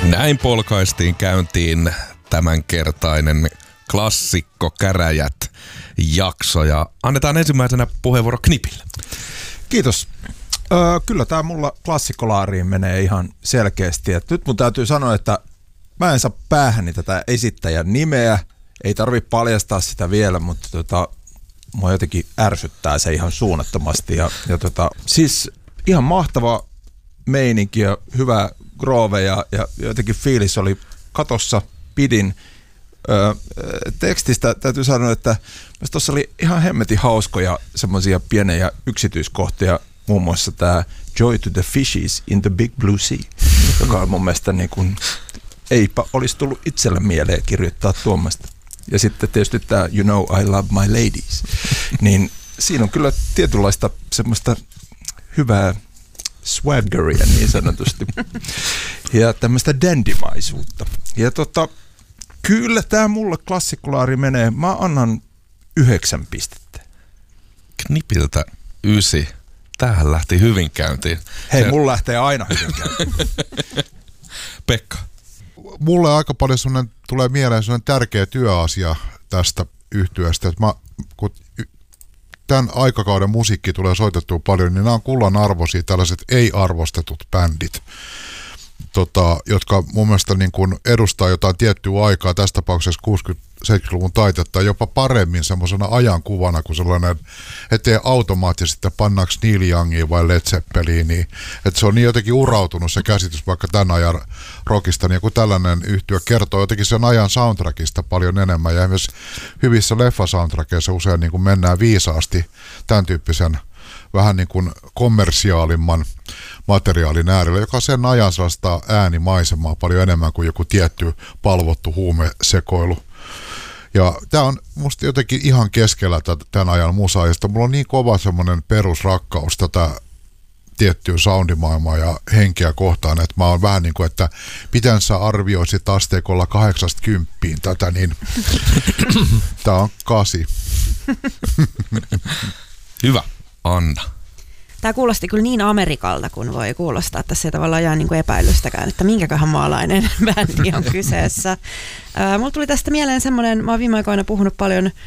Näin polkaistiin käyntiin tämänkertainen klassikko käräjät jakso ja annetaan ensimmäisenä puheenvuoro Knipille. Kiitos. Kyllä tämä mulla klassikolaariin menee ihan selkeästi. Et nyt mun täytyy sanoa, että mä en saa päähäni tätä esittäjän nimeä. Ei tarvitse paljastaa sitä vielä, mutta mua jotenkin ärsyttää se ihan suunnattomasti. Siis ihan mahtava meininki ja hyvä groove ja jotenkin fiilis oli katossa, pidin. Tekstistä täytyy sanoa, että tuossa oli ihan hemmetin hauskoja semmoisia pieniä yksityiskohtia, muun muassa tämä Joy to the Fishes in the Big Blue Sea, joka on mun mielestä niin kuin, eipä olisi tullut itselle mieleen kirjoittaa tuommoista. Ja sitten tietysti tämä You Know I Love My Ladies, niin siinä on kyllä tietynlaista semmoista hyvää swaggeria niin sanotusti ja tämmöistä dandymaisuutta. Ja kyllä tämä mulle klassikolaari menee. Mä annan 9 pistettä. Knipiltä 9. Tämähän lähti hyvin käyntiin. Hei, mulla lähtee aina hyvin käyntiin. Pekka. Mulle aika paljon tulee mieleen sellainen tärkeä työasia tästä yhtyeestä, että kun tämän aikakauden musiikki tulee soitettua paljon, niin nämä on kullanarvoisia tällaiset ei-arvostetut bändit, jotka mun mielestä niin kuin edustaa jotain tiettyä aikaa, tässä tapauksessa 60-70-luvun taitetta, jopa paremmin semmoisena ajankuvana kuin sellainen, ettei automaattisesti pannaanko Neil Youngia vai Led Zeppeliniin, että se on niin jotenkin urautunut se käsitys vaikka tämän ajan rockista, niin joku tällainen yhtye kertoo jotenkin sen ajan soundtrackista paljon enemmän, ja myös hyvissä leffa-soundtrackeissa usein niin kuin mennään viisaasti tämän tyyppisen vähän niin kuin kommersiaalimman materiaalin äärellä, joka sen ajan sellaista äänimaisemaa paljon enemmän kuin joku tietty palvottu huumesekoilu. Ja tämä on musta jotenkin ihan keskellä tämän ajan musaa, ja mulla on niin kova semmoinen perusrakkaus tätä tiettyä soundimaailmaa ja henkeä kohtaan, että mä oon vähän niin kuin, että miten sä arvioisit asteikolla 80 tätä, niin tää on 8. Hyvä. Anna. Tämä kuulosti kyllä niin Amerikalta, kun voi kuulostaa. Tässä ei tavallaan jää niin epäilystäkään, että minkäköhän maalainen bändi on kyseessä. Mulla tuli tästä mieleen semmoinen, mä oon viime aikoina puhunut paljon